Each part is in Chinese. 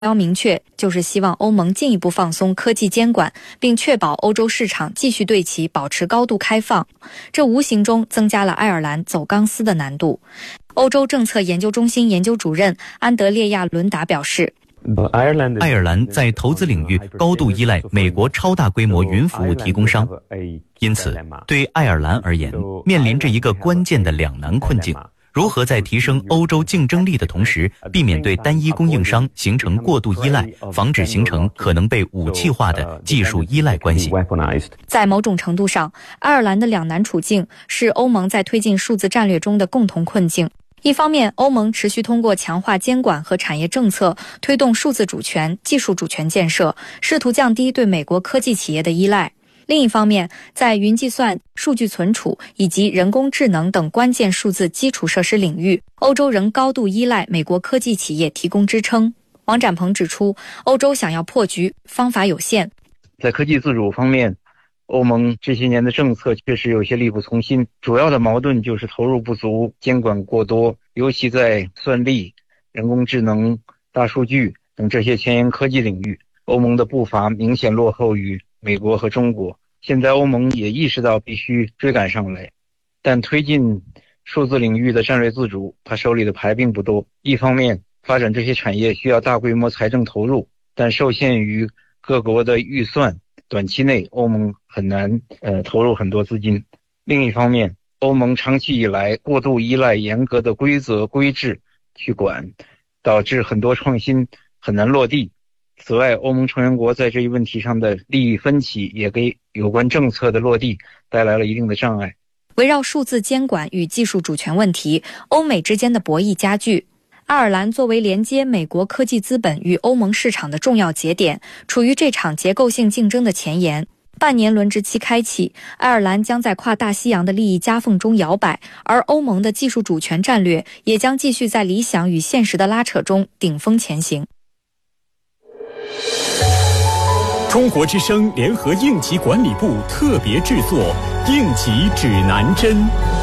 标明确，就是希望欧盟进一步放松科技监管，并确保欧洲市场继续对其保持高度开放。这无形中增加了爱尔兰走钢丝的难度。欧洲政策研究中心研究主任安德烈亚·伦达表示， 爱尔兰在投资领域高度依赖美国超大规模云服务提供商，因此对爱尔兰而言，面临着一个关键的两难困境：如何在提升欧洲竞争力的同时，避免对单一供应商形成过度依赖，防止形成可能被武器化的技术依赖关系。 在某种程度上，爱尔兰的两难处境是欧盟在推进数字战略中的共同困境。一方面，欧盟持续通过强化监管和产业政策，推动数字主权、技术主权建设，试图降低对美国科技企业的依赖。另一方面，在云计算、数据存储以及人工智能等关键数字基础设施领域，欧洲仍高度依赖美国科技企业提供支撑。王展鹏指出，欧洲想要破局，方法有限。 在科技自主方面，欧盟这些年的政策确实有些力不从心，主要的矛盾就是投入不足、监管过多，尤其在算力、人工智能、大数据等这些前沿科技领域，欧盟的步伐明显落后于美国和中国。现在欧盟也意识到必须追赶上来，但推进数字领域的战略自主，他手里的牌并不多。一方面，发展这些产业需要大规模财政投入，但受限于各国的预算，短期内欧盟很难投入很多资金。另一方面，欧盟长期以来过度依赖严格的规则规制去管，导致很多创新很难落地。此外，欧盟成员国在这一问题上的利益分歧也给有关政策的落地带来了一定的障碍。 围绕数字监管与技术主权问题，欧美之间的博弈加剧。爱尔兰作为连接美国科技资本与欧盟市场的重要节点，处于这场结构性竞争的前沿。半年轮值期开启，爱尔兰将在跨大西洋的利益夹缝中摇摆，而欧盟的技术主权战略也将继续在理想与现实的拉扯中顶峰前行。 中国之声联合应急管理部特别制作应急指南针。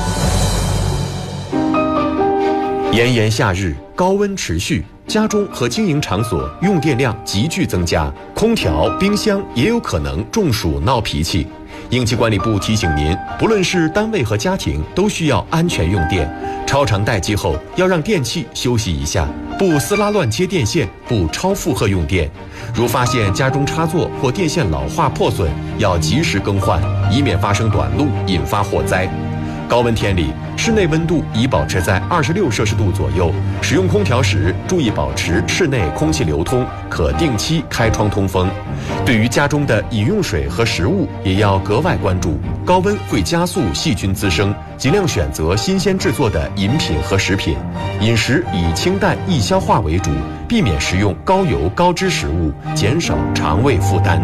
炎炎夏日，高温持续，家中和经营场所用电量急剧增加，空调、冰箱也有可能中暑闹脾气。应急管理部提醒您，不论是单位和家庭，都需要安全用电。超长待机后，要让电器休息一下，不撕拉乱接电线，不超负荷用电。如发现家中插座或电线老化破损，要及时更换，以免发生短路，引发火灾。高温天里，室内温度宜保持在26摄氏度左右。使用空调时，注意保持室内空气流通，可定期开窗通风。对于家中的饮用水和食物，也要格外关注，高温会加速细菌滋生，尽量选择新鲜制作的饮品和食品。饮食以清淡易消化为主，避免食用高油高脂食物，减少肠胃负担。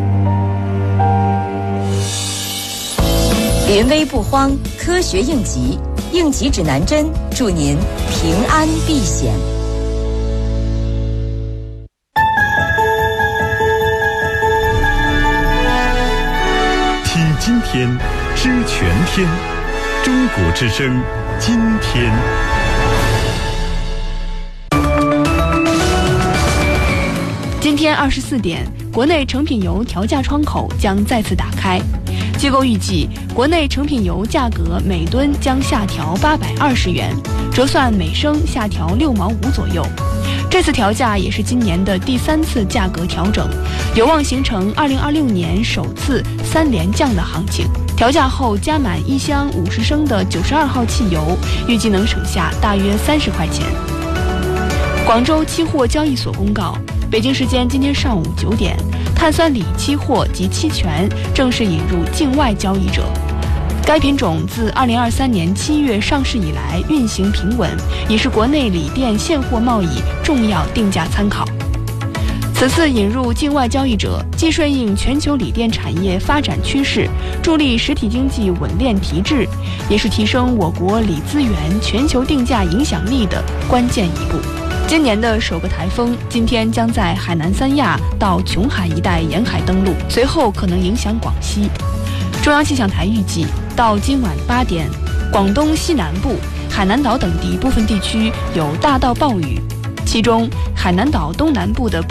临危不慌，科学应急，应急指南针，祝您平安避险。 听今天，知全天，中国之声，今天。 今天24点，国内成品油调价窗口将再次打开。机构预计，国内成品油价格每吨将下调820元，折算每升下调6毛5左右。这次调价也是今年的第3次价格调整，有望形成2026年首次3连降的行情。调价后加满1箱50升的92号汽油，预计能省下大约30块钱。广州期货交易所公告，北京时间今天上午9点，碳酸锂期货及期权正式引入境外交易者。该品种自2023年7月上市以来运行平稳，已是国内锂电现货贸易重要定价参考。此次引入境外交易者，既顺应全球锂电产业发展趋势，助力实体经济稳链提质，也是提升我国锂资源全球定价影响力的关键一步。今年的首个台风今天将在海南三亚到琼海一带沿海登陆，随后可能影响广西。中央气象台预计，到今晚8点，广东西南部、海南岛等地部分地区有大到暴雨， 其中海南岛东南部的